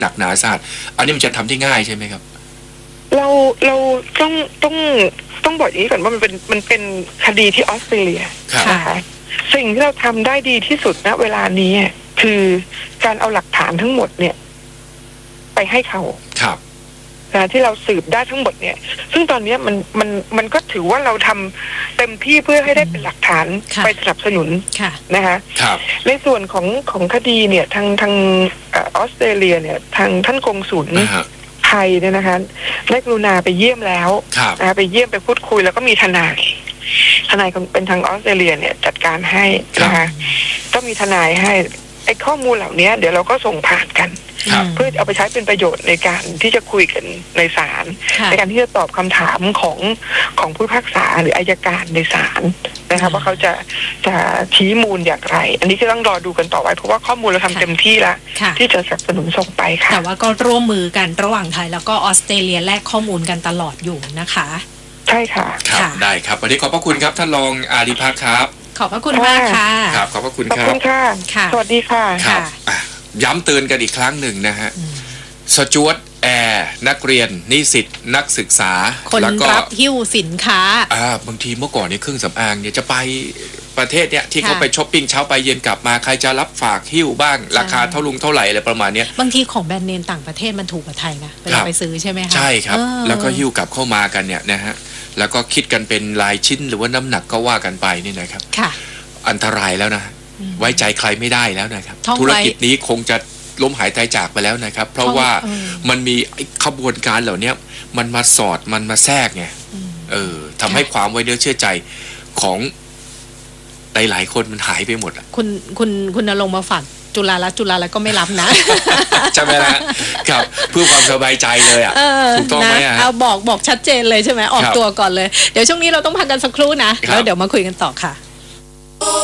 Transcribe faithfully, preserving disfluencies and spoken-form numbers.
หนักหนาสาหัสอันนี้มันจะทำได้ง่ายใช่ไหมครับเราเราต้องต้องต้องบอกอย่างนี้ก่อนว่ามันเป็นมันเป็นคดีที่ออสเตรเลียนะคะสิ่งที่เราทำได้ดีที่สุดณเวลานี้คือการเอาหลักฐานทั้งหมดเนี่ยไปให้เขาครับนะที่เราสืบได้ทั้งหมดเนี่ยซึ่งตอนนี้มันมันมันก็ถือว่าเราทำเต็มที่เพื่อให้ได้เป็นหลักฐานไปสนับสนุนนะคะในส่วนของของคดีเนี่ยทางทางออสเตรเลียเนี่ยทางท่านกงสุลไทยเนี่ยนะคะได้กรุณาไปเยี่ยมแล้วนะไปเยี่ยมไปพูดคุยแล้วก็มีทนายทนายเป็นทางออสเตรเลียเนี่ยจัดการให้นะคะก็มีทนายให้ไอ้ข้อมูลเหล่านี้เดี๋ยวเราก็ส่งผ่านกันเพื่อเอาไปใช้เป็นประโยชน์ในการที่จะคุยกันในศาลในการที่จะตอบคำถามของของผู้พิพากษาหรืออัยการในศาลนะคะว่าเขาจะจะชี้มูลอย่างไรอันนี้ก็ต้องรอดูกันต่อไปเพราะว่าข้อมูลเราทำเต็มที่แล้วที่จะสนับสนุนส่งไปค่ะแต่ว่าก็ร่วมมือกันระหว่างไทยแล้วก็ออสเตรเลียแลกข้อมูลกันตลอดอยู่นะคะใช่ค่ะครับได้ครับวันนี้ขอบพระคุณครับท่านรองอารีภักดิ์ครับขอบพระคุณมากค่ะครับขอบพระคุณครับขอบคุณค่ะสวัสดีค่ะครับย้ำเตือนกันอีกครั้งหนึ่งนะฮะสจวตแอร์นักเรียนนิสิตนักศึกษาคนรับหิ้วสินค้าอ่าบางทีเมื่อก่อนในเครื่องสำอางเนี่ยจะไปประเทศเนี่ยที่เขาไปช้อปปิ้งเช้าไปเย็นกลับมาใครจะรับฝากหิ้วบ้างราคาเท่าลุงเท่าไหร่อะไรประมาณนี้บางทีของแบรนด์เนมต่างประเทศมันถูกกว่าไทยนะเวลาไปซื้อใช่ไหมคะใช่ครับแล้วก็หิ้วกลับเข้ามากันเนี่ยนะฮะแล้วก็คิดกันเป็นรายชิ้นหรือว่าน้ำหนักก็ว่ากันไปนี่นะครับอันตรายแล้วนะไว้ใจใครไม่ได้แล้วนะครับธุรกิจนี้คงจะล้มหายตายจากไปแล้วนะครับเพราะว่ามันมีขบวนการเหล่านี้มันมาสอดมันมาแทรกไงเออทำให้ความไว้เนื้อเชื่อใจของหลายๆคนมันหายไปหมดอ่ะคุณคุณคุณนรงค์มาฝากจุฬาแล้วจุฬาแล้วก็ไม่รับนะใช่ไหมล่ะครับเพื่อความสบายใจเลยอ่ะถูกต้องไหมอ่ะเอาบอกบอกชัดเจนเลยใช่ไหมออกตัวก่อนเลยเดี๋ยวช่วงนี้เราต้องพักกันสักครู่นะแล้วเดี๋ยวมาคุยกันต่อค่ะ